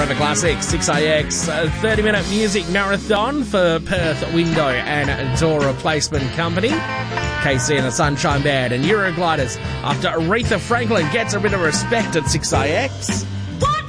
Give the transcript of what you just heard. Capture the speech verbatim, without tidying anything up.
Forever Classic, six A X, a thirty-minute music marathon for Perth Window and Door Replacement Company, K C and the Sunshine Band and Eurogliders after Aretha Franklin gets a bit of respect at six A X.